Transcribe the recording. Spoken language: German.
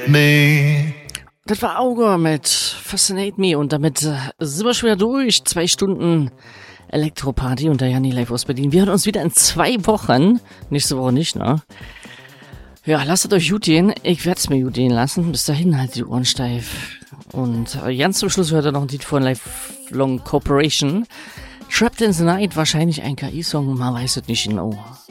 me. Das war Auge mit Fascinate Me und damit sind wir schon wieder durch. 2 Stunden Elektroparty und der Janni live aus Berlin. Wir hören uns wieder in 2 Wochen. Nächste Woche nicht, ne? Ja, lasst es euch gut gehen. Ich werde es mir gut gehen lassen. Bis dahin halt die Ohren steif. Und ganz zum Schluss hört ihr noch ein Lied von Lifelong Corporation. Trapped in the Night, wahrscheinlich ein KI-Song, man weiß es nicht genau.